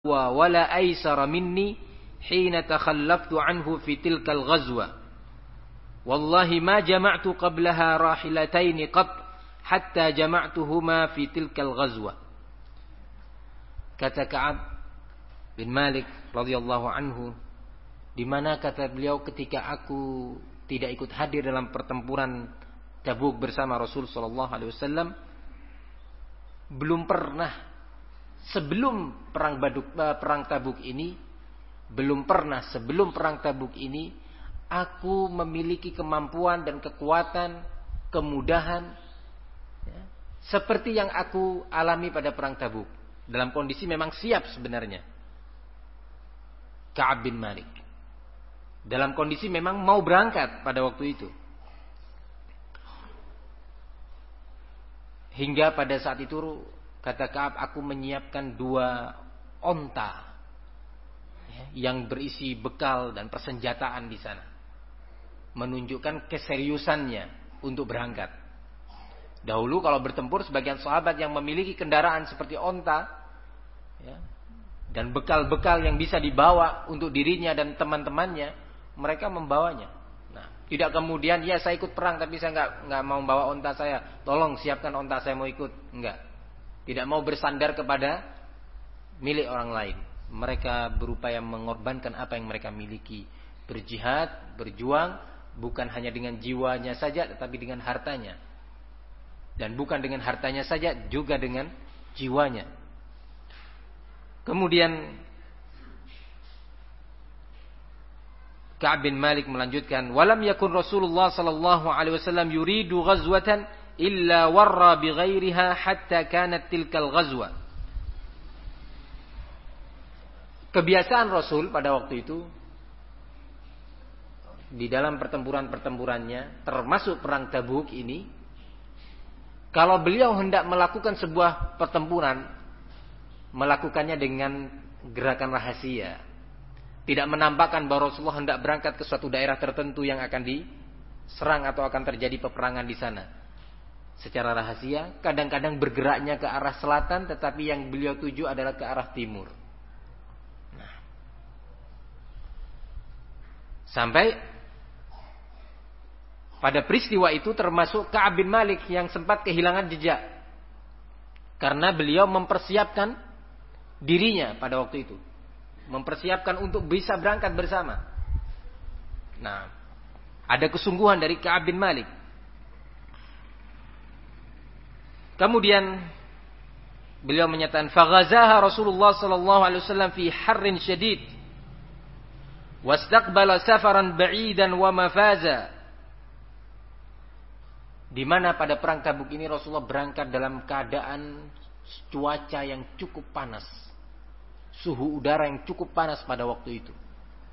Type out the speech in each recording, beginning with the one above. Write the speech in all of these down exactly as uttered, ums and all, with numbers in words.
wala aisara minni hina takhallaftu anhu fi tilkal ghazwa. Wallahi ma jama'tu qablaha rahilataini qat hatta jama'tuhuma fi tilkal ghazwa. Kata Ka'ab bin Malik radhiyallahu anhu, di mana kata beliau ketika aku tidak ikut hadir dalam pertempuran Tabuk bersama Rasul sallallahu alaihi wasallam, belum pernah sebelum perang Baduk, perang Tabuk ini, belum pernah sebelum perang Tabuk ini aku memiliki kemampuan dan kekuatan, kemudahan ya, seperti yang aku alami pada perang Tabuk. Dalam kondisi memang siap sebenarnya Ka'ab bin Malik, dalam kondisi memang mau berangkat pada waktu itu. Hingga pada saat itu kata Ka'ab, aku menyiapkan dua onta ya, yang berisi bekal dan persenjataan di sana, menunjukkan keseriusannya untuk berangkat. Dahulu kalau bertempur, sebagian sahabat yang memiliki kendaraan seperti onta ya, dan bekal-bekal yang bisa dibawa untuk dirinya dan teman-temannya, mereka membawanya. Nah, tidak kemudian ya saya ikut perang tapi saya nggak nggak mau bawa onta saya, tolong siapkan onta saya mau ikut, enggak. Tidak mau bersandar kepada milik orang lain. Mereka berupaya mengorbankan apa yang mereka miliki, berjihad, berjuang, bukan hanya dengan jiwanya saja tetapi dengan hartanya. Dan bukan dengan hartanya saja, juga dengan jiwanya. Kemudian Ka'ab bin Malik melanjutkan, walam yakun Rasulullah sallallahu alaihi wasallam yuridu ghazwatan illa warra bi ghairiha hatta kanat tilkal ghazwa. Kebiasaan Rasul pada waktu itu di dalam pertempuran-pertempurannya, termasuk perang Tabuk ini, kalau beliau hendak melakukan sebuah pertempuran, melakukannya dengan gerakan rahasia. Tidak menampakkan bahwa Rasulullah hendak berangkat ke suatu daerah tertentu yang akan diserang atau akan terjadi peperangan di sana. Secara rahasia, kadang-kadang bergeraknya ke arah selatan, tetapi yang beliau tuju adalah ke arah timur. Nah. Sampai pada peristiwa itu termasuk Ka'ab bin Malik yang sempat kehilangan jejak, karena beliau mempersiapkan dirinya pada waktu itu, mempersiapkan untuk bisa berangkat bersama. Nah, ada kesungguhan dari Ka'ab bin Malik. Kemudian beliau menyatakan, "Faghazaha Rasulullah sallallahu alaihi wasallam fi harrin syadid, wastaqbala safaran ba'idan wa mafaza." Di mana pada perang Tabuk ini Rasulullah berangkat dalam keadaan cuaca yang cukup panas, suhu udara yang cukup panas pada waktu itu.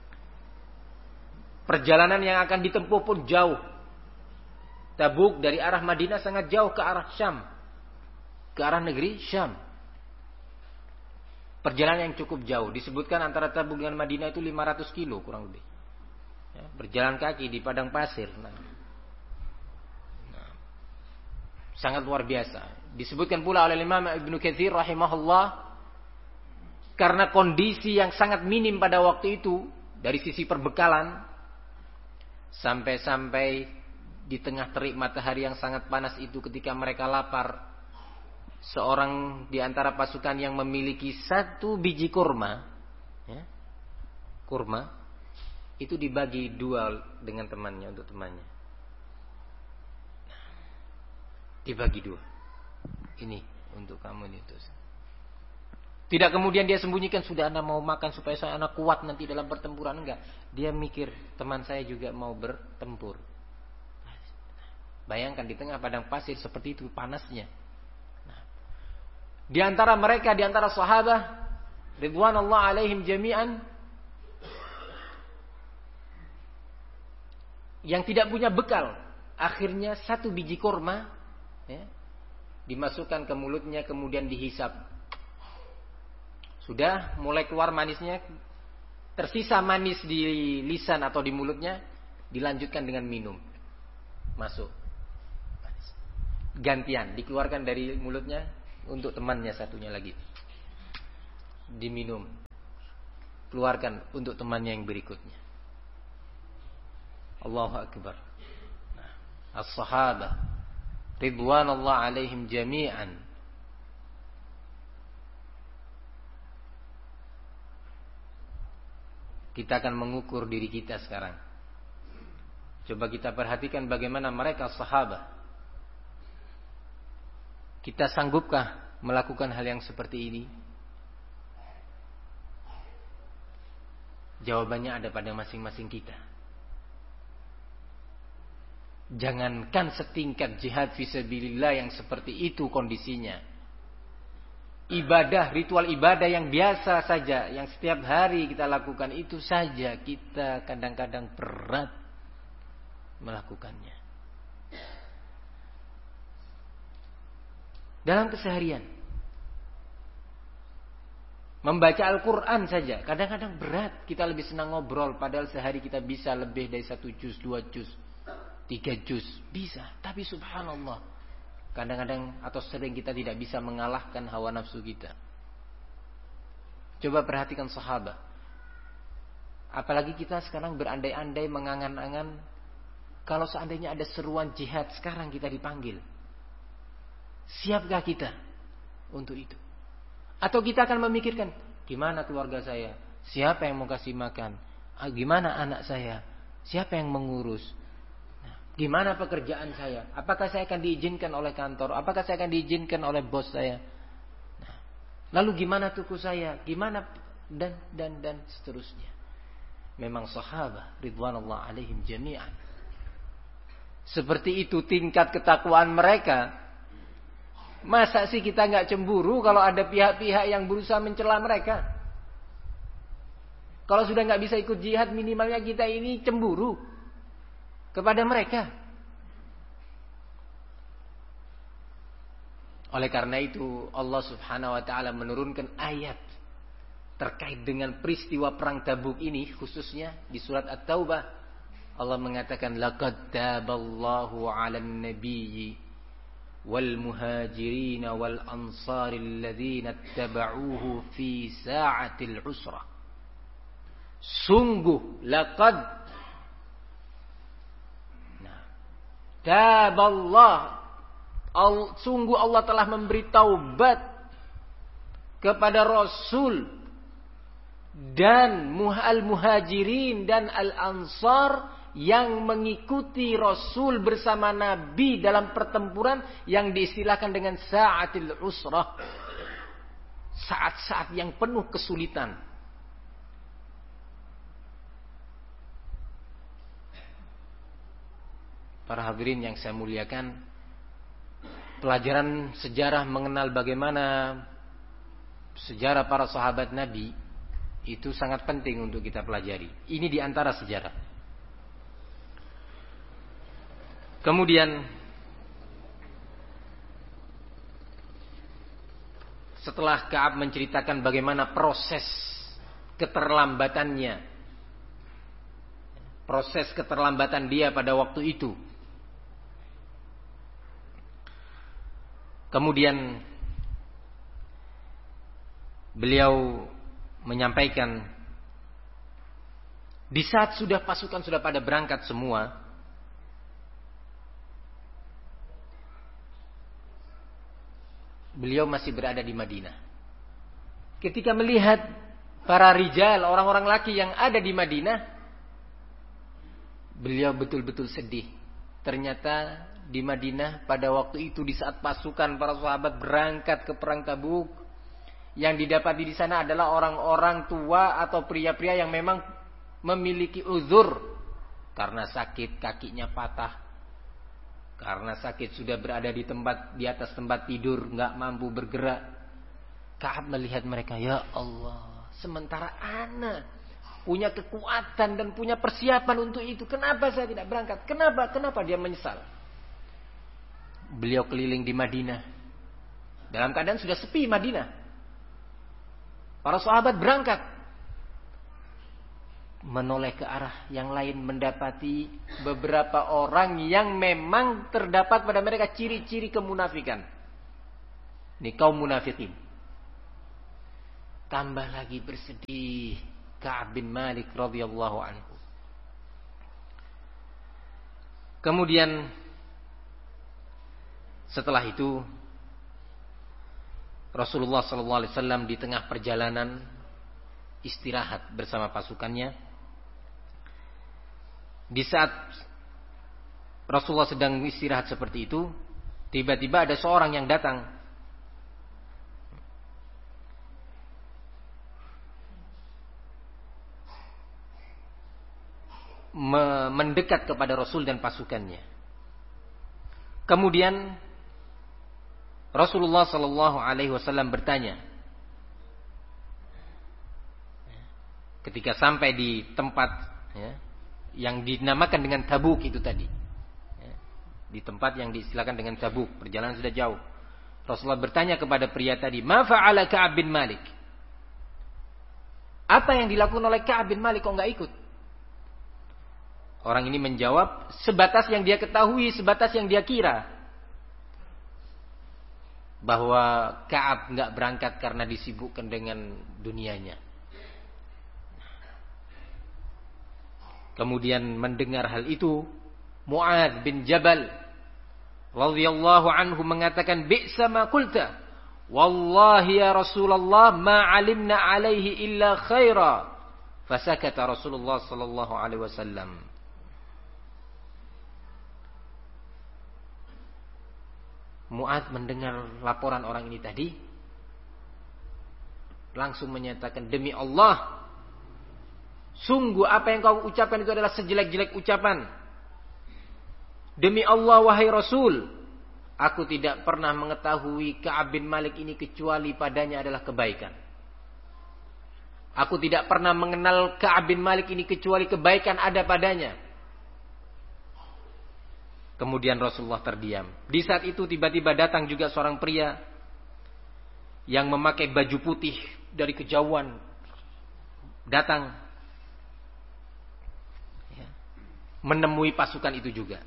Perjalanan yang akan ditempuh pun jauh. Tabuk dari arah Madinah sangat jauh ke arah Syam, ke arah negeri Syam. Perjalanan yang cukup jauh. Disebutkan antara Tabuk dengan Madinah itu lima ratus kilo kurang lebih ya, berjalan kaki di padang pasir. Nah, nah, sangat luar biasa. Disebutkan pula oleh Imam Ibnu Katsir rahimahullah, karena kondisi yang sangat minim pada waktu itu dari sisi perbekalan, sampai-sampai di tengah terik matahari yang sangat panas itu, ketika mereka lapar, seorang di antara pasukan yang memiliki satu biji kurma ya, kurma itu dibagi dua dengan temannya, untuk temannya dibagi dua, ini untuk kamu, ini itu. Tidak kemudian dia sembunyikan, sudah anak mau makan supaya saya anak kuat nanti dalam pertempuran. Enggak. Dia mikir, teman saya juga mau bertempur. Bayangkan di tengah padang pasir seperti itu panasnya. Nah, di antara mereka, di antara sahabat ridwanullah alaihim jami'an, yang tidak punya bekal, akhirnya satu biji kurma ya, dimasukkan ke mulutnya, kemudian dihisap. Sudah mulai keluar manisnya, tersisa manis di lisan atau di mulutnya, dilanjutkan dengan minum. Masuk. Gantian, dikeluarkan dari mulutnya untuk temannya satunya lagi. diminum. Keluarkan untuk temannya yang berikutnya. Allahu Akbar. Nah, as-sahabah ridwanullah alaihim jami'an. Kita akan mengukur diri kita sekarang. Coba kita perhatikan bagaimana mereka sahabat. Kita sanggupkah melakukan hal yang seperti ini? Jawabannya ada pada masing-masing kita. Jangankan setingkat jihad fisabilillah yang seperti itu kondisinya. Ibadah, ritual ibadah yang biasa saja, yang setiap hari kita lakukan itu saja kita kadang-kadang berat melakukannya. Dalam keseharian, membaca Al-Quran saja kadang-kadang berat. Kita lebih senang ngobrol, padahal sehari kita bisa lebih dari satu juz, dua juz, tiga juz, bisa. Tapi subhanallah, kadang-kadang atau sering kita tidak bisa mengalahkan hawa nafsu kita. Coba perhatikan sahabat. Apalagi kita sekarang berandai-andai, mengangan-angan, kalau seandainya ada seruan jihad sekarang kita dipanggil, siapkah kita untuk itu? Atau kita akan memikirkan, gimana keluarga saya? Siapa yang mau kasih makan? Gimana anak saya? Siapa yang mengurus? Gimana pekerjaan saya? Apakah saya akan diizinkan oleh kantor? Apakah saya akan diizinkan oleh bos saya? Nah, lalu gimana tuku saya? Gimana dan dan dan seterusnya. Memang sahabat ridwanullah alaihim jami'an. Seperti itu tingkat ketakwaan mereka. Masa sih kita nggak cemburu kalau ada pihak-pihak yang berusaha mencela mereka? Kalau sudah nggak bisa ikut jihad, minimalnya kita ini cemburu kepada mereka. Oleh karena itu Allah subhanahu wa ta'ala menurunkan ayat terkait dengan peristiwa perang Tabuk ini, khususnya di surat At-Taubah. Allah mengatakan, laqad taballahu 'alan nabiyyi wal muhajirin wal ansari alladhina ittaba'uhu fi sa'atil usra. Sungguh, laqad taballah, sungguh Allah telah memberi taubat kepada Rasul dan al-muhajirin dan al-ansar yang mengikuti Rasul bersama Nabi dalam pertempuran yang diistilahkan dengan sa'atil usrah, saat-saat yang penuh kesulitan. Para hadirin yang saya muliakan, pelajaran sejarah mengenal bagaimana sejarah para sahabat Nabi itu sangat penting untuk kita pelajari. Ini di antara sejarah. Kemudian setelah Ka'ab menceritakan bagaimana proses keterlambatannya, proses keterlambatan dia pada waktu itu, kemudian beliau menyampaikan di saat sudah pasukan sudah pada berangkat semua, beliau masih berada di Madinah. Ketika melihat para rijal, orang-orang laki yang ada di Madinah, beliau betul-betul sedih. Ternyata di Madinah pada waktu itu, di saat pasukan para sahabat berangkat ke perang Tabuk, yang didapati di sana adalah orang-orang tua atau pria-pria yang memang memiliki uzur karena sakit, kakinya patah, karena sakit sudah berada di tempat di atas tempat tidur, nggak mampu bergerak. Ka'ab melihat mereka, ya Allah, sementara anak punya kekuatan dan punya persiapan untuk itu, kenapa saya tidak berangkat? Kenapa? Kenapa dia menyesal? Beliau keliling di Madinah dalam keadaan sudah sepi Madinah. Para sahabat berangkat, menoleh ke arah yang lain, mendapati beberapa orang yang memang terdapat pada mereka ciri-ciri kemunafikan. Ini kaum munafikin. tambah lagi bersedih Ka'ab bin Malik radhiyallahu anhu. Kemudian setelah itu Rasulullah sallallahu alaihi wasallam di tengah perjalanan istirahat bersama pasukannya. Di saat Rasulullah sedang istirahat seperti itu, tiba-tiba ada seorang yang datang. Mendekat kepada Rasul dan pasukannya. Kemudian Rasulullah sallallahu alaihi wasallam bertanya, ketika sampai di tempat ya, yang dinamakan dengan Tabuk itu tadi, ya, di tempat yang diistilahkan dengan Tabuk, perjalanan sudah jauh. Rasulullah bertanya kepada pria tadi, "Ma fa'ala Ka'ab bin Malik?" Apa yang dilakukan oleh Ka'ab bin Malik kok enggak ikut? Orang ini menjawab sebatas yang dia ketahui, sebatas yang dia kira. Bahwa Ka'ab enggak berangkat karena disibukkan dengan dunianya. Kemudian mendengar hal itu, Mu'adz bin Jabal radhiyallahu anhu mengatakan, "Bi'sa ma qulta. Wallahi ya Rasulullah ma 'alimna 'alaihi illa khaira." Fasakata Rasulullah sallallahu alaihi wasallam. Mu'adz mendengar laporan orang ini tadi, langsung menyatakan, "Demi Allah, sungguh apa yang kau ucapkan itu adalah sejelek-jelek ucapan. Demi Allah wahai Rasul, aku tidak pernah mengetahui Ka'ab bin Malik ini kecuali padanya adalah kebaikan. Aku tidak pernah mengenal Ka'ab bin Malik ini kecuali kebaikan ada padanya." Kemudian Rasulullah terdiam. Di saat itu tiba-tiba datang juga seorang pria yang memakai baju putih dari kejauhan. Datang ya, menemui pasukan itu juga.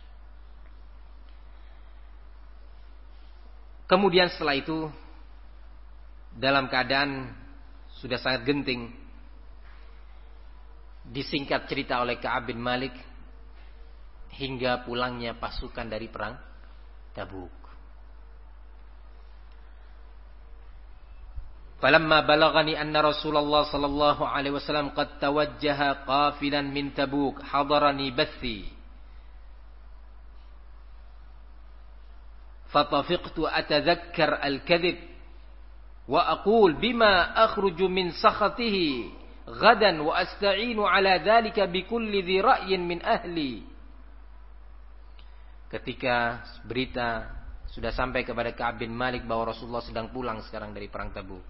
Kemudian setelah itu, dalam keadaan sudah sangat genting, disingkat cerita oleh Ka'ab bin Malik hingga pulangnya pasukan dari perang Tabuk. Falamma balagani anna Rasulullah sallallahu alaihi wasallam qad tawajjaha qafilan min Tabuk, hadarani bathi. Fatafiqtu atadhakkar al-kadhib wa aqul bima akhruju min sakhatihi ghadan wa asta'inu ala dhalika bikulli dhi ra'yin min ahli. Ketika berita sudah sampai kepada Ka'ab bin Malik bahwa Rasulullah sedang pulang sekarang dari perang Tabuk,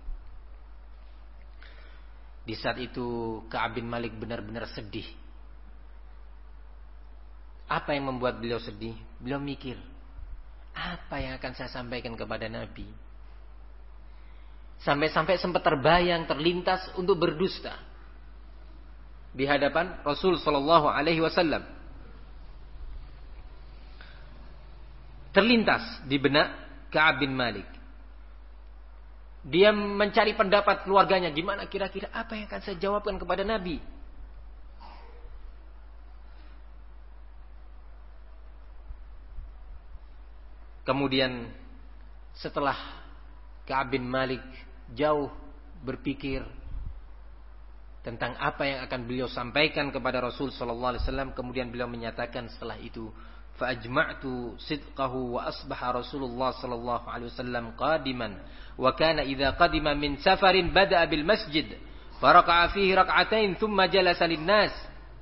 di saat itu Ka'ab bin Malik benar-benar sedih. Apa yang membuat beliau sedih? Beliau mikir, apa yang akan saya sampaikan kepada Nabi? Sampai-sampai sempat terbayang, terlintas untuk berdusta di hadapan Rasul sallallahu alaihi wasallam. Terlintas di benak Ka'ab bin Malik. Dia mencari pendapat keluarganya, gimana kira-kira apa yang akan saya jawabkan kepada Nabi? Kemudian setelah Ka'ab bin Malik jauh berpikir tentang apa yang akan beliau sampaikan kepada Rasul sallallahu alaihi wasallam, kemudian beliau menyatakan setelah itu, "Fa'ajma'tu sidqahu wa asbaha Rasulullah sallallahu alaihi wasallam qadiman wa kana idza qadima min safarin bada'a bil masjid faraka'a fihi rak'atain thumma jalasa lin-nas."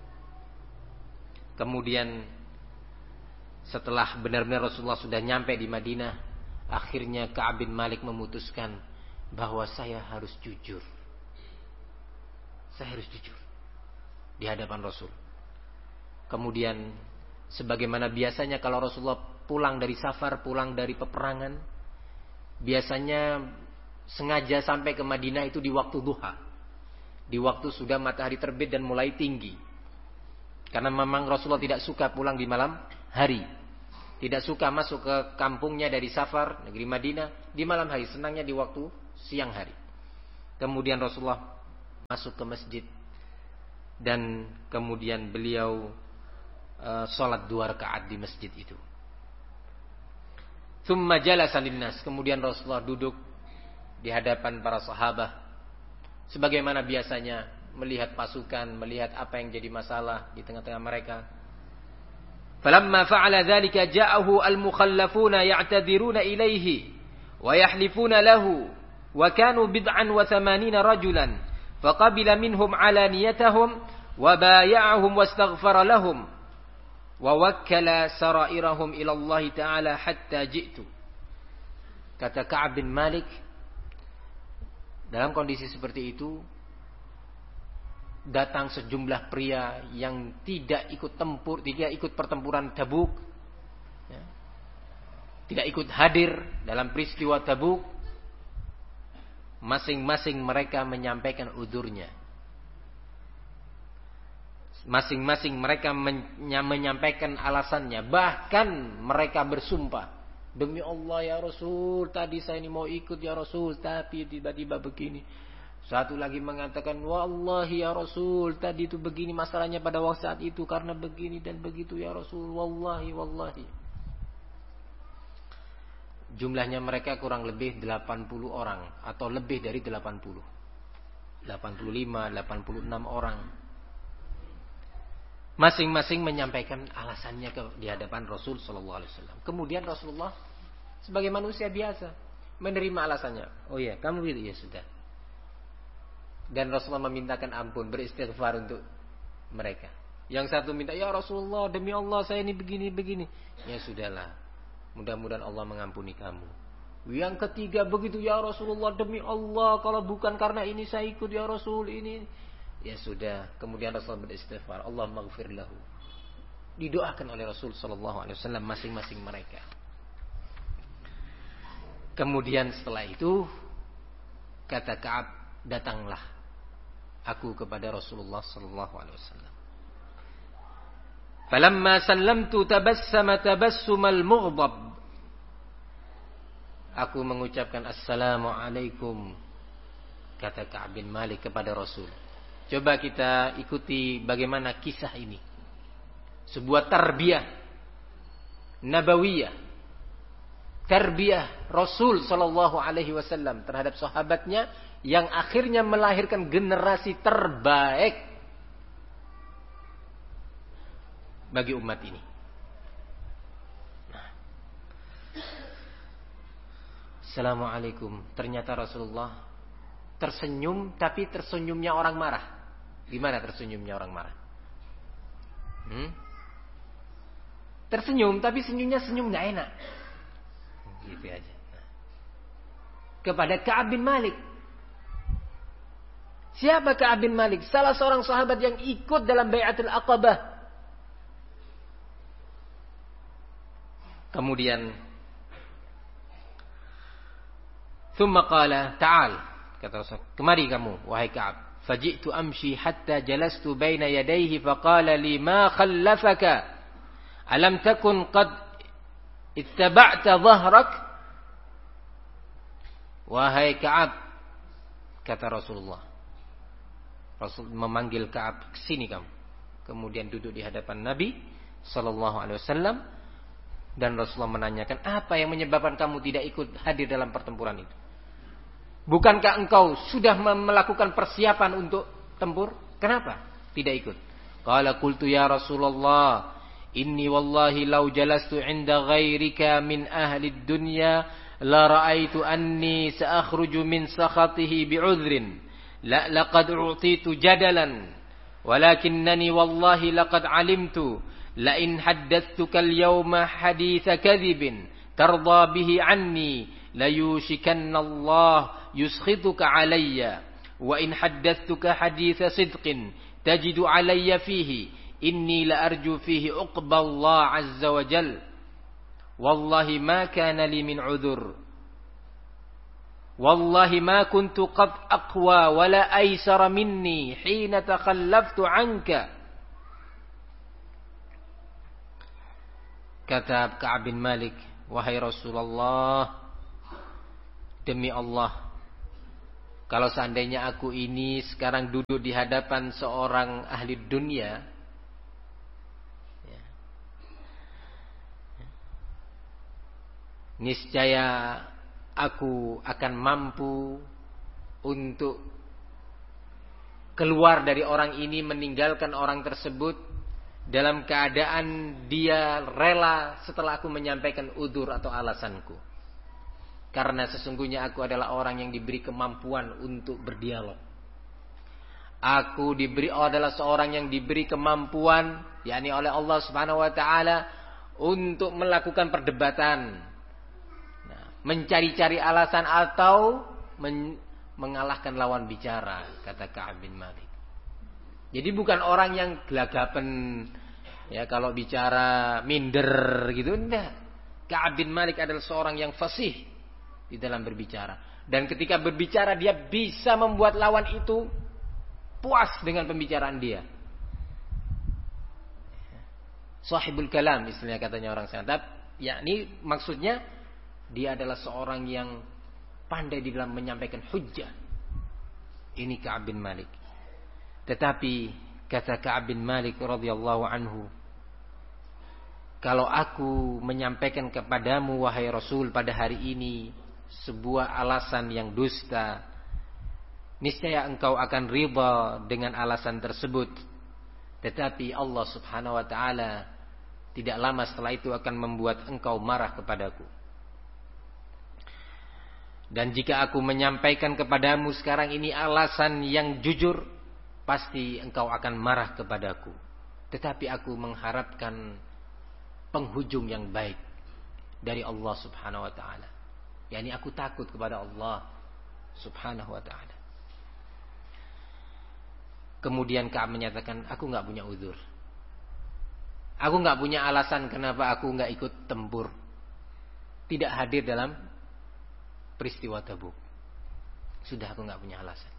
Kemudian setelah benar-benar Rasulullah sudah nyampe di Madinah, akhirnya Ka'ab bin Malik memutuskan bahwa saya harus jujur. Saya harus jujur di hadapan Rasul. Kemudian sebagaimana biasanya kalau Rasulullah pulang dari safar, pulang dari peperangan, biasanya sengaja sampai ke Madinah itu di waktu duha, di waktu sudah matahari terbit dan mulai tinggi. Karena memang Rasulullah tidak suka pulang di malam hari, tidak suka masuk ke kampungnya dari safar, negeri Madinah, di malam hari, senangnya di waktu siang hari. Kemudian Rasulullah masuk ke masjid dan kemudian beliau uh, sholat dua rakaat di masjid itu. Tsumma jalasa linnas, kemudian Rasulullah duduk di hadapan para sahabat sebagaimana biasanya melihat pasukan, melihat apa yang jadi masalah di tengah-tengah mereka. Falamma fa'ala dzalika ja'ahu al-mukhallafuna ya'tadiruna ilaihi wa yahlifuna lahu wa kanu bid'an wa thamanina rajulan faqabila minhum alaniyatahum wa bay'ahum wastaghfara lahum wa wakkala sarairahum ila Allah Ta'ala hatta ji'tu. Kata Ka'ab bin Malik, dalam kondisi seperti itu datang sejumlah pria yang tidak ikut tempur, tidak ikut pertempuran Tabuk, ya, tidak ikut hadir dalam peristiwa Tabuk. Masing-masing mereka menyampaikan udurnya. Masing-masing mereka menyampaikan alasannya. Bahkan mereka bersumpah, demi Allah ya Rasul, tadi saya ini mau ikut ya Rasul, tapi tiba-tiba begini. Satu lagi mengatakan, wallahi ya Rasul, tadi itu begini masalahnya pada waktu saat itu karena begini dan begitu ya Rasul, wallahi wallahi. Jumlahnya mereka kurang lebih delapan puluh orang atau lebih dari delapan puluh. delapan puluh lima, delapan puluh enam orang. Masing-masing menyampaikan alasannya ke, di hadapan Rasul sallallahu alaihi wasallam. Kemudian Rasulullah sebagai manusia biasa menerima alasannya. Oh iya, kamu pilih, ya sudah. Dan Rasulullah memintakan ampun, beristighfar untuk mereka. Yang satu minta, ya Rasulullah, demi Allah saya ini begini-begini. Ya sudahlah, mudah-mudahan Allah mengampuni kamu. Yang ketiga begitu, ya Rasulullah, demi Allah, kalau bukan karena ini saya ikut ya Rasul ini. Ya sudah, kemudian Rasulullah beristighfar, Allah maghfir lahu. Didoakan oleh Rasul sallallahu alaihi wasallam masing-masing mereka. Kemudian setelah itu kata Ka'ab, datanglah aku kepada Rasulullah sallallahu alaihi wasallam. Falamma sallamtu tabassama tabassumal mughdab. Aku mengucapkan assalamu alaikum, kata Ka'ab bin Malik kepada Rasul. Coba kita ikuti bagaimana kisah ini. Sebuah tarbiyah nabawiyah, tarbiyah Rasul sallallahu alaihi wasallam terhadap sahabatnya yang akhirnya melahirkan generasi terbaik bagi umat ini. Nah. Assalamualaikum. Ternyata Rasulullah tersenyum, tapi tersenyumnya orang marah. Gimana tersenyumnya orang marah? Hmm? Tersenyum, tapi senyumnya senyum gak enak. Gitu aja. Nah. Kepada Ka'ab bin Malik. Siapa Ka'ab bin Malik? Salah seorang sahabat yang ikut dalam Bai'atul Aqabah. Kemudian Thumma qala ta'al, kata Rasul, kemari kamu wahai Ka'ab. Faji'tu amshi hatta jalastu baina yadayhi faqala li ma khallafaka alam takun qad ittaba'ta dhahrak. Wahai Ka'ab, kata Rasulullah. Rasul memanggil Ka'ab, kesini kamu. Kemudian duduk di hadapan Nabi sallallahu alaihi wasallam dan Rasulullah menanyakan, apa yang menyebabkan kamu tidak ikut hadir dalam pertempuran itu? Bukankah engkau sudah melakukan persiapan untuk tempur? Kenapa tidak ikut? Qala qultu ya Rasulullah, inni wallahi law jalastu 'inda ghairika min ahli dunya la ra'aitu anni sa'akhruju min sakhatihi bi'udhrin la laqad u'titu jadalan walakinnani wallahi laqad 'alimtu la in haddathtuka al-yawma haditha kadhibin tarda bihi 'anni la yushikanna Allah yuskhituka 'alayya wa in haddathtuka haditha sidqin tajidu 'alayya fihi inni la arju fihi uqba Allah 'azza wa jalla. Wallahi ma kana li min 'udhur. Wallahi ma kuntu qad aqwa wa la aysara minni hina takhallaftu 'anka. Kata Ka'ab bin Malik, wahai Rasulullah, demi Allah, Kalau seandainya aku ini sekarang duduk di hadapan seorang ahli dunia, ya, niscaya aku akan mampu untuk keluar dari orang ini, meninggalkan orang tersebut dalam keadaan dia rela setelah aku menyampaikan udzur atau alasanku. Karena sesungguhnya aku adalah orang yang diberi kemampuan untuk berdialog. Aku diberi oh, adalah seorang yang diberi kemampuan, yakni oleh Allah Subhanahu wa taala, untuk melakukan perdebatan. Nah, mencari-cari alasan atau men- mengalahkan lawan bicara, kata Ka'ab bin Malik. Jadi bukan orang yang gelagapan, ya kalau bicara minder gitu, enggak. Ka'ab bin Malik adalah seorang yang fasih di dalam berbicara, dan ketika berbicara dia bisa membuat lawan itu puas dengan pembicaraan dia. Sahibul kalam istilahnya katanya orang sana. Yakni maksudnya dia adalah seorang yang pandai di dalam menyampaikan hujjah. Ini Ka'ab bin Malik. Tetapi kata Ka'ab bin Malik radhiyallahu anhu, kalau aku menyampaikan kepadamu wahai Rasul pada hari ini sebuah alasan yang dusta, niscaya engkau akan ridha dengan alasan tersebut. Tetapi Allah Subhanahu wa taala tidak lama setelah itu akan membuat engkau marah kepadaku. Dan jika aku menyampaikan kepadamu sekarang ini alasan yang jujur, pasti engkau akan marah kepadaku. Tetapi aku mengharapkan penghujung yang baik dari Allah Subhanahu wa taala. Yani aku takut kepada Allah Subhanahu wa ta'ala. Kemudian Ka'ab menyatakan, aku gak punya uzur. Aku gak punya alasan kenapa aku gak ikut tempur, tidak hadir dalam peristiwa Tabuk. Sudah, aku gak punya alasan.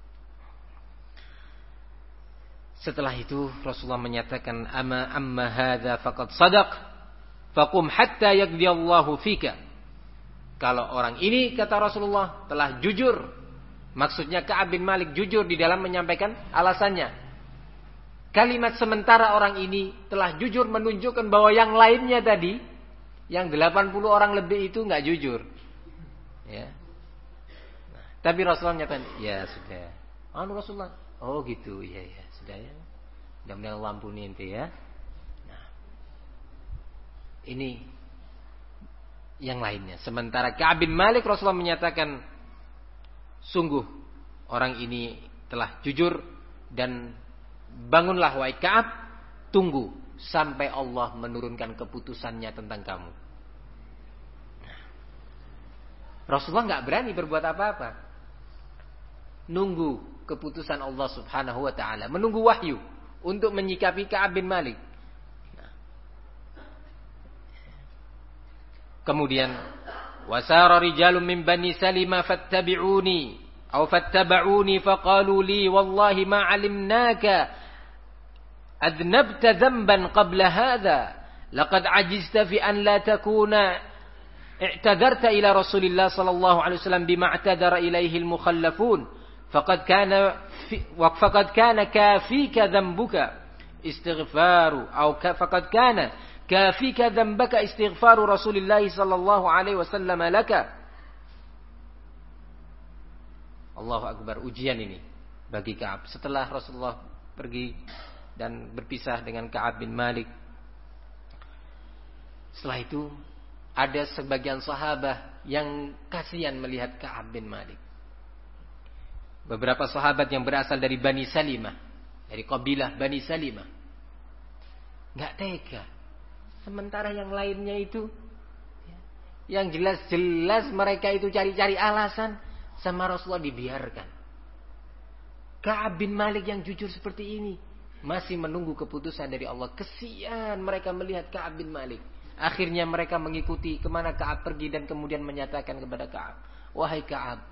Setelah itu Rasulullah menyatakan, Ama amma hadha faqad sadaq, faqum hatta yaqdiyallahu fika. Kalau orang ini, kata Rasulullah, telah jujur, maksudnya Ka'ab bin Malik jujur di dalam menyampaikan alasannya. Kalimat sementara orang ini telah jujur menunjukkan bahwa yang lainnya tadi, yang delapan puluh orang lebih itu nggak jujur. Ya. Nah, tapi Rasulullah menyatakan, ya sudah. Anu Rasulullah, oh gitu, ya ya sudah ya. Mudah-mudahan Allah ampuni ente ya. Nah, ini yang lainnya. Sementara Ka'ab bin Malik, Rasulullah menyatakan, sungguh orang ini telah jujur, dan bangunlah wahai Ka'ab, tunggu sampai Allah menurunkan keputusannya tentang kamu. Rasulullah nggak berani berbuat apa-apa, nunggu keputusan Allah Subhanahu wa taala, menunggu wahyu untuk menyikapi Ka'ab bin Malik. Kemudian wasara rijalun min bani Salima fattabi'uni atau fattaba'uni faqalu li wallahi ma 'alimnaka adnabta dhanban qabla hadha laqad ajizta fi an la takuna i'tadarta ila Rasulillah sallallahu alaihi wasallam bima i'tadara ilaihi al-mukhallafun faqad kana faqad kana kafika dhanbuka istighfaru atau faqad kana kafika dzambaka istighfaru Rasulillah sallallahu alaihi wasallam laka. Allahu akbar, ujian ini bagi Ka'ab. Setelah Rasulullah pergi dan berpisah dengan Ka'ab bin Malik, setelah itu ada sebagian sahabat yang kasihan melihat Ka'ab bin Malik. Beberapa sahabat yang berasal dari Bani Salimah, dari kabilah Bani Salimah, enggak tega. Sementara yang lainnya itu, yang jelas-jelas mereka itu cari-cari alasan, sama Rasulullah dibiarkan. Ka'ab bin Malik yang jujur seperti ini masih menunggu keputusan dari Allah. Kesian mereka melihat Ka'ab bin Malik. Akhirnya mereka mengikuti kemana Ka'ab pergi, dan kemudian menyatakan kepada Ka'ab, wahai Ka'ab,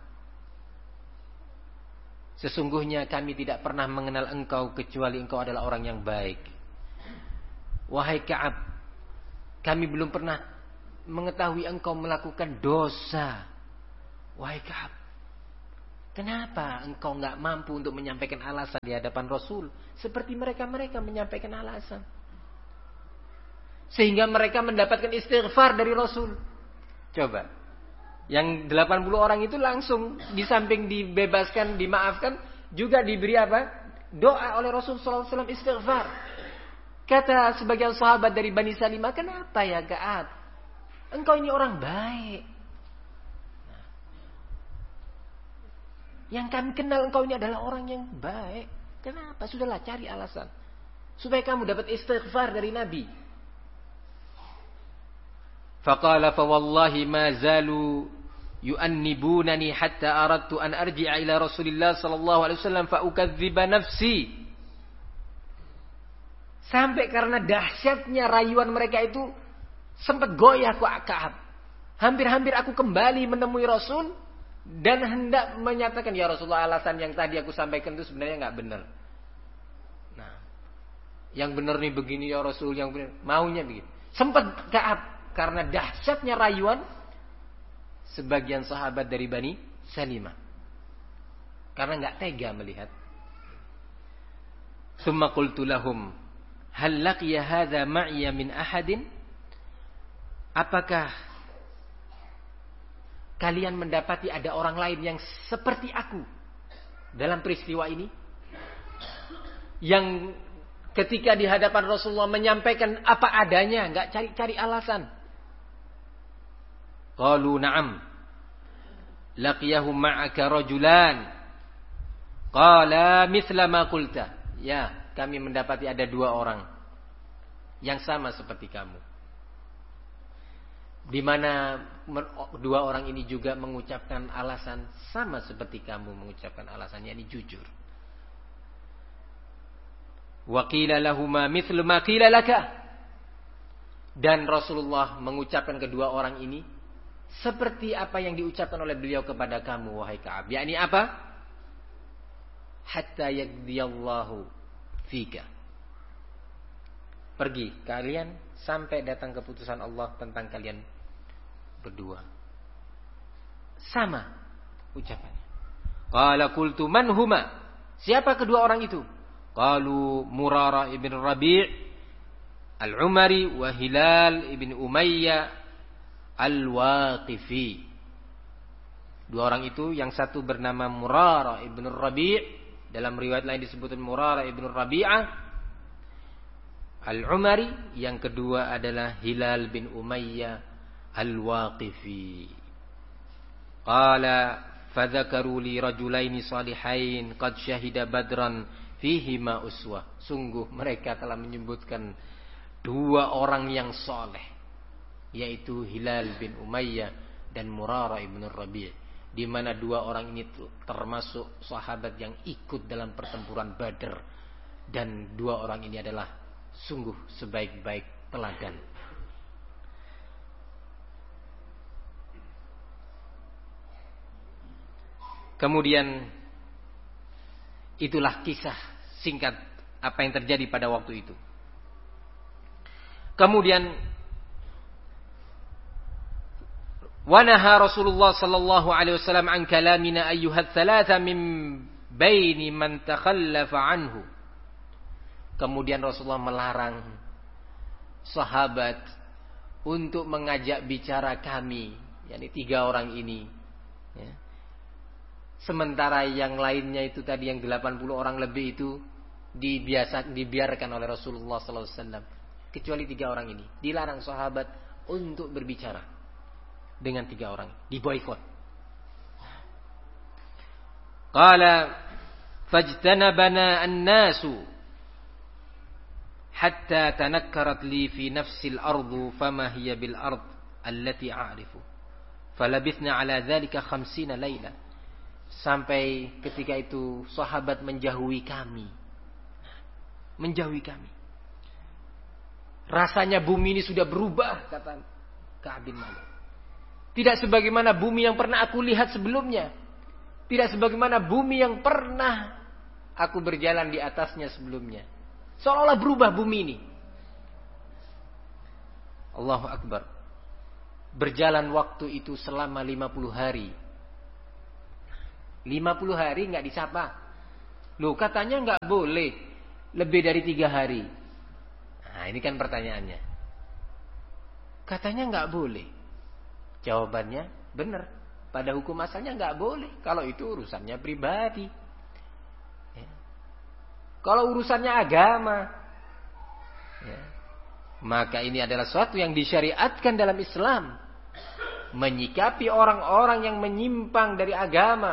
sesungguhnya kami tidak pernah mengenal engkau kecuali engkau adalah orang yang baik. Wahai Ka'ab, kami belum pernah mengetahui engkau melakukan dosa. Wahai Ka'ab, Kenapa engkau enggak mampu untuk menyampaikan alasan di hadapan Rasul seperti mereka-mereka menyampaikan alasan? Sehingga mereka mendapatkan istighfar dari Rasul. Coba. Yang delapan puluh orang itu langsung di samping dibebaskan, dimaafkan, juga diberi apa? Doa oleh Rasul sallallahu alaihi wasallam, istighfar. Kata sebagian sahabat dari Bani Salimah, kenapa ya Ka'ab? Engkau ini orang baik. Nah, yang kami kenal engkau ini adalah orang yang baik. Kenapa? Sudahlah, cari alasan. Supaya kamu dapat istighfar dari Nabi. Faqala fa wallahi ma zalu yu'annibunani hatta aradtu an arji'a ila Rasulillah sallallahu alaihi wasallam fa ukadziba nafsi. Sampai karena dahsyatnya rayuan mereka itu sempat goyah ku Ka'ab. Hampir-hampir aku kembali menemui Rasul dan hendak menyatakan, ya Rasulullah, alasan yang tadi aku sampaikan itu sebenarnya enggak benar. Nah, yang benar nih begini ya Rasul, yang benar maunya begitu. Sempat Ka'ab karena dahsyatnya rayuan sebagian sahabat dari Bani Salimah. Karena enggak tega melihat. Summa qultu lahum hal laqiya hadza ma'iya min ahadin? Apakah kalian mendapati ada orang lain yang seperti aku dalam peristiwa ini? Yang ketika di hadapan Rasulullah menyampaikan apa adanya, enggak cari-cari alasan. Qalu na'am. Laqiyahum ma'aka rajulan. Qala mithla ma qulta. Ya, kami mendapati ada dua orang yang sama seperti kamu. Di mana dua orang ini juga mengucapkan alasan sama seperti kamu mengucapkan alasan, yakni jujur. Wa qila lahumā mithlu mā qila laka. Dan Rasulullah mengucapkan kedua orang ini seperti apa yang diucapkan oleh beliau kepada kamu, wahai Ka'ab. Yakni apa? Hatta yaqdiyallahu fika. Pergi kalian sampai datang keputusan Allah tentang kalian berdua. Sama ucapannya. Qala qultu man huma? Siapa kedua orang itu? Qalu Murarah ibn Rabi' al-Umari wa Hilal ibn Umayyah al-Waqifi. Dua orang itu, yang satu bernama Murarah ibn Rabi', dalam riwayat lain disebutkan Murarah ibn Rabi'ah al-Umari, yang kedua adalah Hilal bin Umayyah al-Waqifi. Qala fadzakaru li rajulaini salihain qad syahida badran fihima uswah. Sungguh mereka telah menyebutkan dua orang yang saleh, yaitu Hilal bin Umayyah dan Murarah ibn Rabi', di mana dua orang ini termasuk sahabat yang ikut dalam pertempuran Badar, dan dua orang ini adalah sungguh sebaik-baik teladan. Kemudian itulah kisah singkat apa yang terjadi pada waktu itu. Kemudian wanaha Rasulullah sallallahu alaihi wasallam an kalamina ayyuhat thalatha min baini man takhallafa anhu. Kemudian Rasulullah melarang sahabat untuk mengajak bicara kami, yakni tiga orang ini, ya. Sementara yang lainnya itu tadi yang delapan puluh orang lebih itu dibiasa dibiarkan oleh Rasulullah sallallahu alaihi wasallam, kecuali tiga orang ini dilarang sahabat untuk berbicara dengan tiga orang, diboikot. Qala fajtanabana an-nasu hatta tanakkarat li fi nafsi al-ardu fama hiya bil ard allati a'rifu falabithna ala dhalika khamsina layla. Sampai ketika itu sahabat menjauhi kami, menjauhi kami. Rasanya bumi ini sudah berubah, kata Ka'ab bin Malik. Tidak sebagaimana bumi yang pernah aku lihat sebelumnya. Tidak sebagaimana bumi yang pernah aku berjalan di atasnya sebelumnya. Seolah-olah berubah bumi ini. Allahu Akbar. Berjalan waktu itu selama lima puluh hari. lima puluh hari nggak disapa. Loh, katanya nggak boleh lebih dari tiga hari. Nah, ini kan pertanyaannya. Katanya nggak boleh. Jawabannya benar. Pada hukum asalnya nggak boleh. Kalau itu urusannya pribadi. Ya. Kalau urusannya agama, ya, maka ini adalah sesuatu yang disyariatkan dalam Islam. Menyikapi orang-orang yang menyimpang dari agama,